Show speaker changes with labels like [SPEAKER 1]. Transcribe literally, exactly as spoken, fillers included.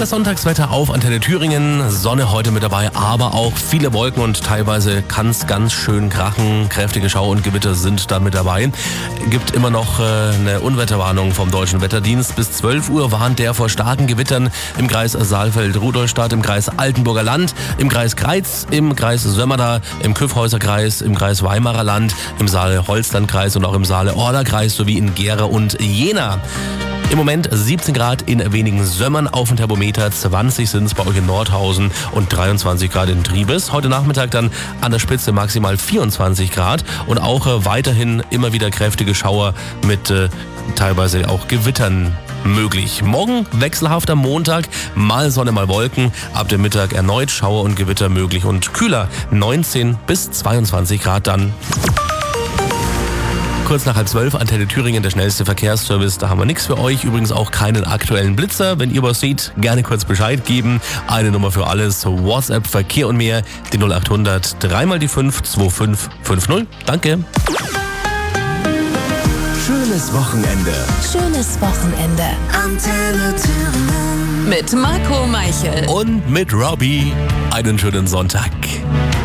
[SPEAKER 1] Das Sonntagswetter auf Antenne Thüringen. Sonne heute mit dabei, aber auch viele Wolken und teilweise kann es ganz schön krachen. Kräftige Schauer und Gewitter sind da mit dabei. Gibt immer noch äh, eine Unwetterwarnung vom Deutschen Wetterdienst. Bis zwölf Uhr warnt der vor starken Gewittern im Kreis Saalfeld-Rudolstadt, im Kreis Altenburger Land, im Kreis Greiz, im Kreis Sömmerda, im Kyffhäuser-Kreis, im Kreis Weimarer Land, im Saale-Holstein-Kreis und auch im Saale-Orla-Kreis sowie in Gera und Jena. Im Moment siebzehn Grad in wenigen Sömmern auf dem Thermometer, zwanzig sind es bei euch in Nordhausen und dreiundzwanzig Grad in Triebes. Heute Nachmittag dann an der Spitze maximal vierundzwanzig Grad und auch äh, weiterhin immer wieder kräftige Schauer mit äh, teilweise auch Gewittern möglich. Morgen wechselhafter Montag, mal Sonne, mal Wolken. Ab dem Mittag erneut Schauer und Gewitter möglich und kühler, neunzehn bis zweiundzwanzig Grad dann. Kurz nach halb zwölf, Antenne Thüringen, der schnellste Verkehrsservice. Da haben wir nichts für euch. Übrigens auch keinen aktuellen Blitzer. Wenn ihr was seht, gerne kurz Bescheid geben. Eine Nummer für alles. WhatsApp, Verkehr und mehr. Die null acht hundert, dreimal die fünf, zwei fünf fünf null. Danke.
[SPEAKER 2] Schönes Wochenende.
[SPEAKER 3] Schönes Wochenende.
[SPEAKER 2] Antenne Thüringen.
[SPEAKER 3] Mit Marco Meichel.
[SPEAKER 1] Und mit Robbie. Einen schönen Sonntag.